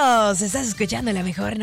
Bienvenidos, estás escuchando la mejor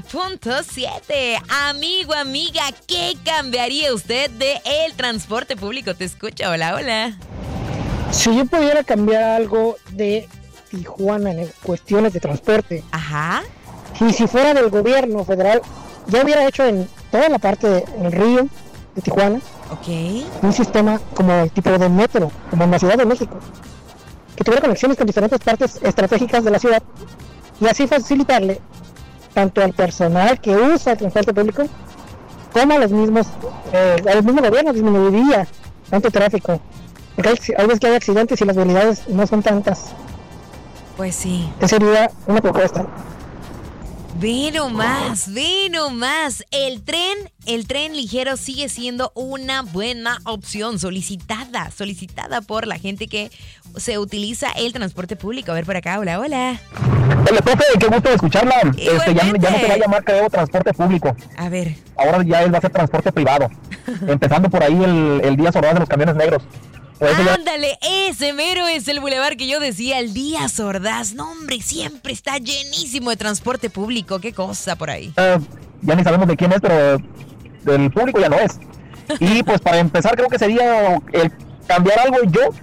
90.7. Amigo, amiga, ¿qué cambiaría usted de el transporte público? Te escucho, hola. Si yo pudiera cambiar algo de Tijuana en cuestiones de transporte, Ajá. y si fuera del gobierno federal, yo hubiera hecho en toda la parte del río de Tijuana, un sistema como el tipo de metro, como en la Ciudad de México, que tuviera conexiones con diferentes partes estratégicas de la ciudad, y así facilitarle tanto al personal que usa el transporte público como a los mismos gobiernos. Disminuiría tanto tráfico, porque hay veces que hay accidentes y las vialidades no son tantas. Pues sí. Esa sería una propuesta. Ve nomás. El tren ligero sigue siendo una buena opción, solicitada por la gente que se utiliza el transporte público. A ver por acá, hola. Hola, profe, qué gusto de escucharla. Ya no se va a llamar, creo, transporte público. A ver. Ahora ya él va a ser transporte privado. Empezando por ahí el Díaz Ordaz de los camiones negros. Ándale, ese mero es el bulevar que yo decía, el Díaz Ordaz. No, hombre, siempre está llenísimo de transporte público. Qué cosa por ahí. Ya ni sabemos de quién es, pero del público ya no es. Y pues para empezar creo que sería el cambiar algo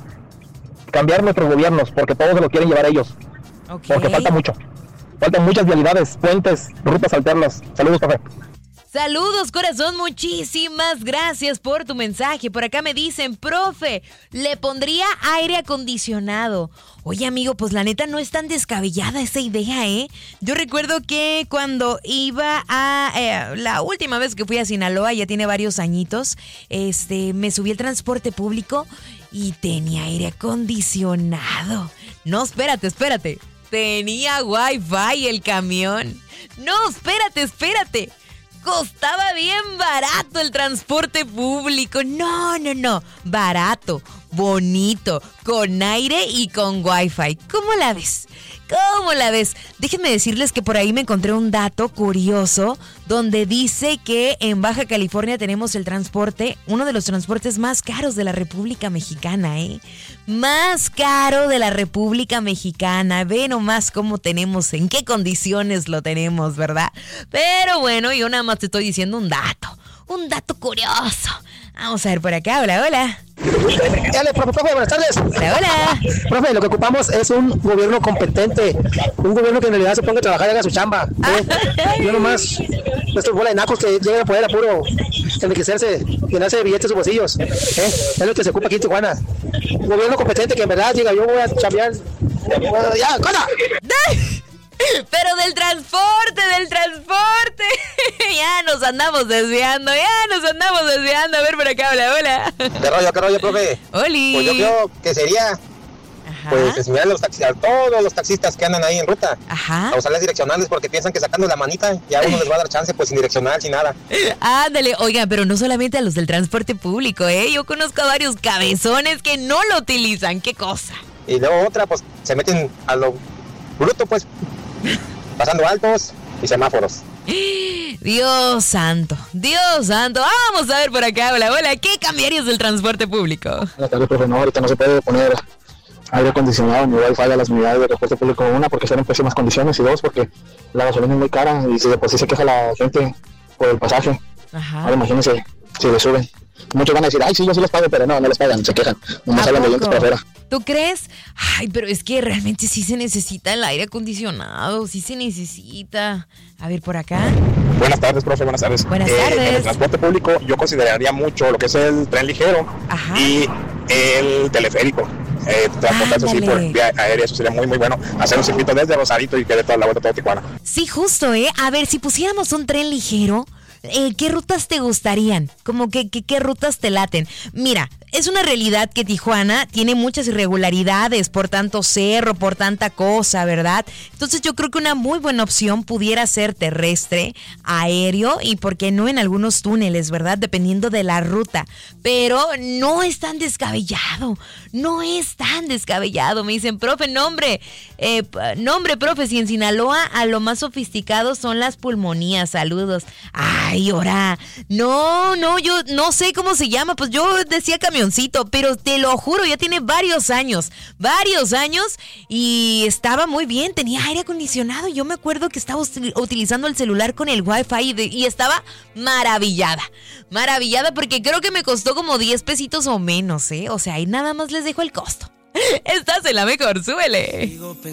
cambiar nuestros gobiernos, porque todos se lo quieren llevar ellos. Porque falta mucho. Faltan muchas vialidades, puentes, rutas alternas. Saludos, profe. Saludos, corazón, muchísimas gracias por tu mensaje. Por acá me dicen, profe, le pondría aire acondicionado. Oye, amigo, pues la neta no es tan descabellada esa idea, ¿eh? Yo recuerdo que cuando iba la última vez que fui a Sinaloa, ya tiene varios añitos, me subí al transporte público y tenía aire acondicionado. No, espérate. Tenía wifi el camión. No, espérate. Costaba bien barato el transporte público. No. Barato, bonito, con aire y con wifi. ¿Cómo la ves? Déjenme decirles que por ahí me encontré un dato curioso donde dice que en Baja California tenemos uno de los transportes más caros de la República Mexicana, ¿eh? Más caro de la República Mexicana. Ve nomás cómo tenemos, en qué condiciones lo tenemos, ¿verdad? Pero bueno, yo nada más te estoy diciendo un dato curioso. Vamos a ver por acá, hola. Dale, profe, buenas tardes. Hola. Profe, lo que ocupamos es un gobierno competente, un gobierno que en realidad se ponga a trabajar y haga su chamba. No nomás nuestros bola de nacos que llegan a poder a puro enriquecerse, llenarse de billetes en sus bolsillos. Es lo que se ocupa aquí en Tijuana. Un gobierno competente que en verdad diga, yo voy a chambear. ¡Ya, cola! Pero del transporte. Ya nos andamos desviando. A ver por acá, hola. ¿Qué rollo, profe? Oli. Pues yo creo que sería, pues, enseñar a todos los taxistas que andan ahí en ruta. Ajá. A usar las direccionales porque piensan que sacando la manita ya uno les va a dar chance, pues, sin direccional, sin nada. Ándale, oiga, pero no solamente a los del transporte público, ¿eh? Yo conozco a varios cabezones que no lo utilizan. ¿Qué cosa? Y luego otra, pues, se meten a lo bruto, pues, pasando altos y semáforos. Dios santo. Vamos a ver por acá, hola. ¿Qué cambiarías del transporte público? Buenas tardes, profe. No, ahorita no se puede poner aire acondicionado ni wifi a las unidades de transporte público. Una, porque están en pésimas condiciones, y dos, porque la gasolina es muy cara y si de por sí se queja la gente por el pasaje. Ajá. Ahora imagínense si le suben. Muchos van a decir, ay, sí, yo sí les pago, pero no les pagan, se quejan. Nomás hablan de dientes para afuera. ¿Tú crees? Ay, pero es que realmente sí se necesita el aire acondicionado, sí se necesita. A ver, por acá. Buenas tardes, profe, buenas tardes. Buenas tardes. En el transporte público yo consideraría mucho lo que es el tren ligero. Ajá. Y el teleférico. Transportarse así por vía aérea, eso sería muy, muy bueno. Hacer un circuito desde Rosarito y que dé toda la vuelta a todo Tijuana. Sí, justo, ¿eh? A ver, si pusiéramos un tren ligero, ¿qué rutas te gustarían? Como que ¿qué rutas te laten? Mira, es una realidad que Tijuana tiene muchas irregularidades por tanto cerro, por tanta cosa, ¿verdad? Entonces yo creo que una muy buena opción pudiera ser terrestre, aéreo y por qué no en algunos túneles, ¿verdad? Dependiendo de la ruta. Pero no es tan descabellado. Me dicen, profe, nombre, profe, si en Sinaloa a lo más sofisticado son las pulmonías. Saludos. Ay, Ay, ahora, no, yo no sé cómo se llama, pues yo decía camioncito, pero te lo juro, ya tiene varios años, y estaba muy bien, tenía aire acondicionado. Yo me acuerdo que estaba utilizando el celular con el Wi-Fi y estaba maravillada porque creo que me costó como 10 pesitos o menos, ¿eh? O sea, ahí nada más les dejo el costo. Estás en la mejor, súbele.